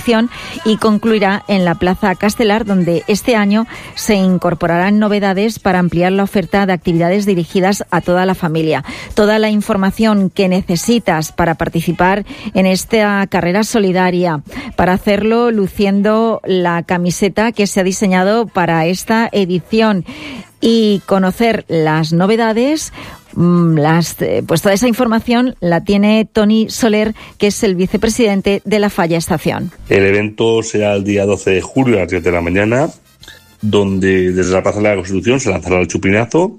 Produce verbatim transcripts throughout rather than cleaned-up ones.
edición y concluirá en la Plaza Castelar, donde este año se incorporarán novedades para ampliar la oferta de actividades dirigidas a toda la familia. Toda la información que necesitas para participar en esta carrera solidaria, para hacerlo luciendo la camiseta que se ha diseñado para esta edición y conocer las novedades, las, pues toda esa información la tiene Toni Soler, que es el vicepresidente de la Falla Estación. El evento será el día doce de julio a las diez de la mañana, donde desde la Plaza de la Constitución se lanzará el chupinazo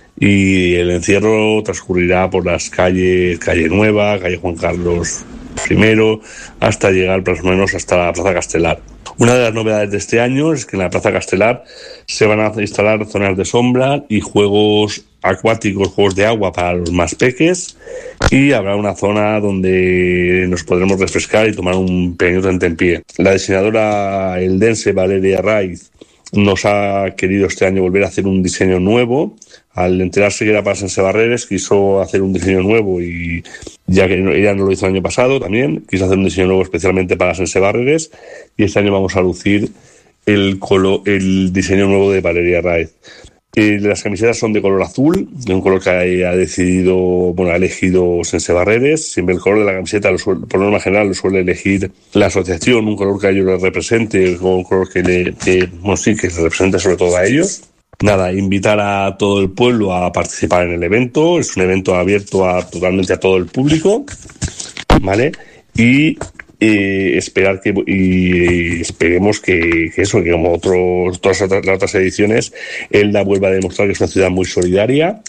y el encierro transcurrirá por las calles, calle Nueva, calle Juan Carlos primero, hasta llegar más o menos hasta la Plaza Castelar. Una de las novedades de este año es que en la Plaza Castelar se van a instalar zonas de sombra y juegos acuáticos, juegos de agua para los más peques, y habrá una zona donde nos podremos refrescar y tomar un pequeño tentempié. La diseñadora eldense Valeria Raiz nos ha querido este año volver a hacer un diseño nuevo. Al enterarse que era para Sense Barreres, quiso hacer un diseño nuevo, y ya que ella no lo hizo el año pasado también, quiso hacer un diseño nuevo especialmente para Sense Barreres, y este año vamos a lucir el, colo, el diseño nuevo de Valeria Raiz. Eh, las camisetas son de color azul, de un color que ha decidido, bueno, ha elegido Sense Barreres. Siempre el color de la camiseta, lo suele, por norma general, lo suele elegir la asociación, un color que a ellos les represente, o un color que, le, que, bueno, sí, que les represente sobre todo a ellos. Nada, invitar a todo el pueblo a participar en el evento. Es un evento abierto a totalmente a todo el público, ¿vale? Y eh, esperar que y esperemos que, que eso, que como otros todas las otras ediciones, Elda vuelva a demostrar que es una ciudad muy solidaria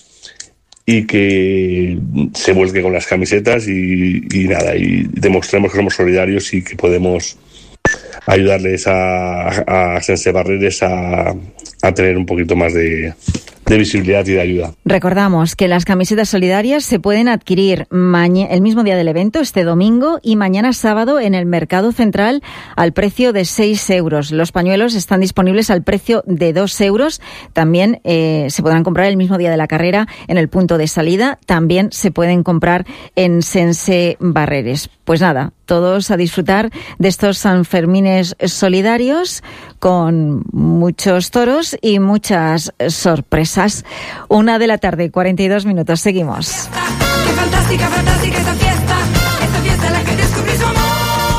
y que se vuelque con las camisetas y, y nada, y demostremos que somos solidarios y que podemos ayudarles a, a Sense Barreres a, a tener un poquito más de, de visibilidad y de ayuda. Recordamos que las camisetas solidarias se pueden adquirir maña- el mismo día del evento, este domingo, y mañana sábado en el Mercado Central al precio de seis euros. Los pañuelos están disponibles al precio de dos euros. También eh, se podrán comprar el mismo día de la carrera en el punto de salida. También se pueden comprar en Sense Barreres. Pues nada, todos a disfrutar de estos Sanfermines solidarios con muchos toros y muchas sorpresas. Una de la tarde, cuarenta y dos minutos. Seguimos. ¡Qué fantástica, fantástica esta fiesta! Esta fiesta en la que descubrí su amor.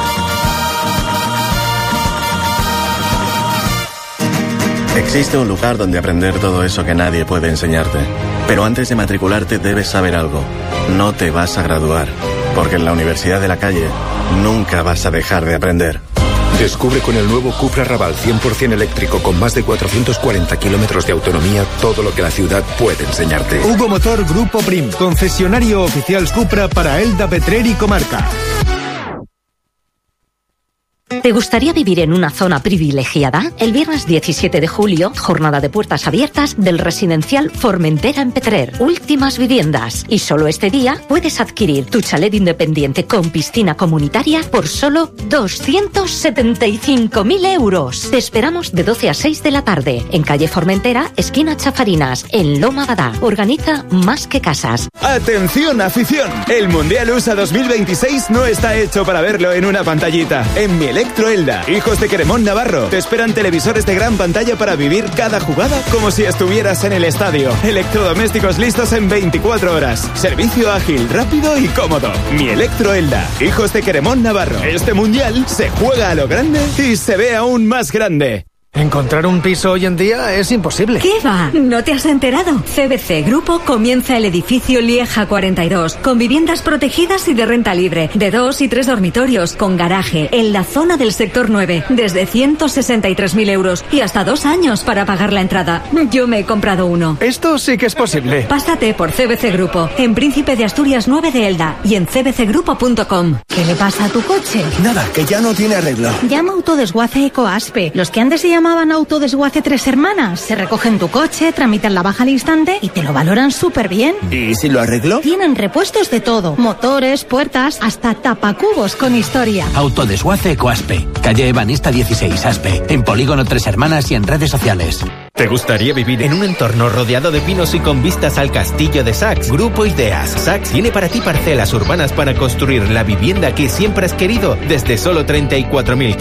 Existe un lugar donde aprender todo eso que nadie puede enseñarte. Pero antes de matricularte debes saber algo. No te vas a graduar. Porque en la Universidad de la Calle nunca vas a dejar de aprender. Descubre con el nuevo Cupra Raval cien por ciento eléctrico con más de cuatrocientos cuarenta kilómetros de autonomía todo lo que la ciudad puede enseñarte. Hugo Motor Grupo Prim, concesionario oficial Cupra para Elda, Petrer y comarca. ¿Te gustaría vivir en una zona privilegiada? El viernes diecisiete de julio, jornada de puertas abiertas del residencial Formentera en Petrer. Últimas viviendas. Y solo este día puedes adquirir tu chalet independiente con piscina comunitaria por solo doscientos setenta y cinco mil euros. Te esperamos de doce a seis de la tarde en calle Formentera, esquina Chafarinas, en Loma Badá. Organiza Más que Casas. ¡Atención, afición! El Mundial U S A dos mil veintiséis no está hecho para verlo en una pantallita. En mi Electro Elda, hijos de Queremón Navarro, te esperan televisores de gran pantalla para vivir cada jugada como si estuvieras en el estadio. Electrodomésticos listos en veinticuatro horas. Servicio ágil, rápido y cómodo. Mi Electro Elda, hijos de Queremón Navarro. Este mundial se juega a lo grande y se ve aún más grande. Encontrar un piso hoy en día es imposible. ¿Qué va? ¿No te has enterado? C B C Grupo comienza el edificio Lieja cuarenta y dos, con viviendas protegidas y de renta libre, de dos y tres dormitorios, con garaje, en la zona del sector nueve, desde ciento sesenta y tres mil euros y hasta dos años para pagar la entrada. Yo me he comprado uno. Esto sí que es posible. Pásate por C B C Grupo, en Príncipe de Asturias nueve de Elda y en c b c grupo punto com. ¿Qué le pasa a tu coche? Nada, que ya no tiene arreglo. Llama a Autodesguace Ecoaspe, los que antes se llamaban Autodesguace Tres Hermanas. Se recogen tu coche, tramitan la baja al instante y te lo valoran súper bien. ¿Y si lo arreglo? Tienen repuestos de todo, motores, puertas, hasta tapacubos con historia. Autodesguace Ecoaspe, calle Ebanista dieciséis, Aspe, en Polígono Tres Hermanas y en redes sociales. ¿Te gustaría vivir en un entorno rodeado de pinos y con vistas al castillo de Sachs? Grupo Ideas. Sachs tiene para ti parcelas urbanas para construir la vivienda que siempre has querido desde solo treinta y cuatro mil